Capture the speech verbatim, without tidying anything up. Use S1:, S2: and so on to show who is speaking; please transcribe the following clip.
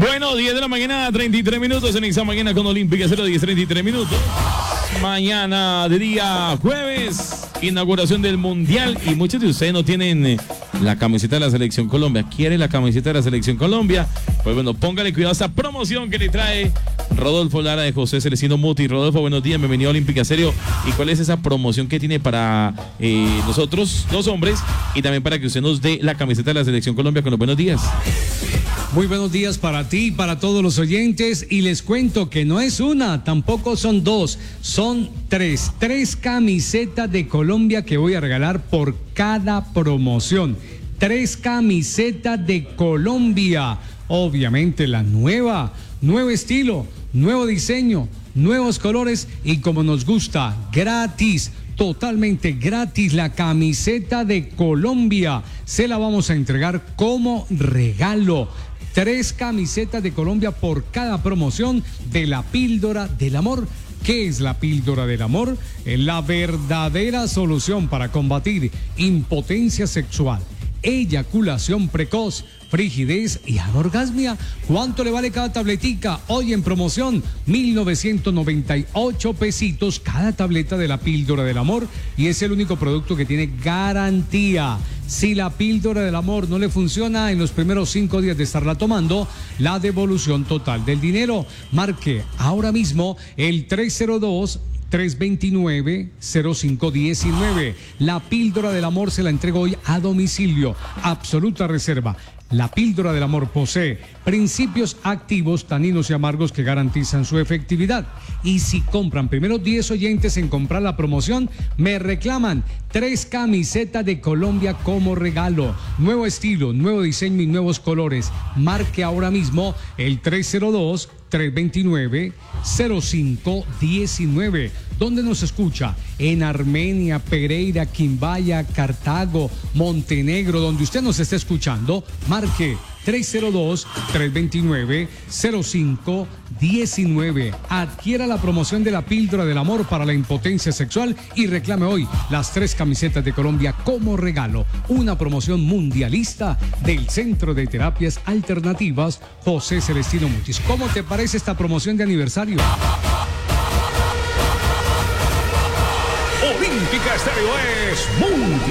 S1: Bueno, diez de la mañana, treinta y tres minutos en esta mañana con Olímpica cero, diez, treinta y tres minutos. Mañana de día jueves, inauguración del Mundial y muchos de ustedes no tienen eh, la camiseta de la Selección Colombia. ¿Quiere la camiseta de la Selección Colombia? Pues bueno, póngale cuidado a esta promoción que le trae Rodolfo Lara de José Celestino Muti. Rodolfo, buenos días, bienvenido a Olímpica Serio. ¿Y cuál es esa promoción que tiene para eh, nosotros, los hombres, y también para que usted nos dé la camiseta de la Selección Colombia con los buenos días?
S2: Muy buenos días para ti y para todos los oyentes, y les cuento que no es una, tampoco son dos, son tres, tres camisetas de Colombia que voy a regalar por cada promoción. Tres camisetas de Colombia, obviamente la nueva, nuevo estilo, nuevo diseño, nuevos colores y como nos gusta, gratis. Totalmente gratis la camiseta de Colombia. Se la vamos a entregar como regalo. Tres camisetas de Colombia por cada promoción de la píldora del amor. ¿Qué es la píldora del amor? Es la verdadera solución para combatir impotencia sexual, eyaculación precoz, frigidez y anorgasmia. ¿Cuánto le vale cada tabletica? Hoy en promoción, mil novecientos noventa y ocho pesitos cada tableta de la píldora del amor, y es el único producto que tiene garantía. Si la píldora del amor no le funciona en los primeros cinco días de estarla tomando, la devolución total del dinero. Marque ahora mismo el tres cero dos, tres dos nueve, cero cinco uno nueve. La píldora del amor se la entrego hoy a domicilio. Absoluta reserva. La píldora del amor posee principios activos, taninos y amargos que garantizan su efectividad. Y si compran primero diez oyentes en comprar la promoción, me reclaman tres camisetas de Colombia como regalo. Nuevo estilo, nuevo diseño y nuevos colores. Marque ahora mismo el tres cero dos, tres dos nueve, cero cinco uno nueve. ¿Dónde nos escucha? En Armenia, Pereira, Quimbaya, Cartago, Montenegro, donde usted nos esté escuchando, marque tres cero dos, tres dos nueve, cero cinco uno nueve. Adquiera la promoción de la píldora del amor para la impotencia sexual y reclame hoy las tres camisetas de Colombia como regalo. Una promoción mundialista del Centro de Terapias Alternativas José Celestino Mutis. ¿Cómo te parece esta promoción de aniversario?
S3: Olímpica Estéreo es mundial.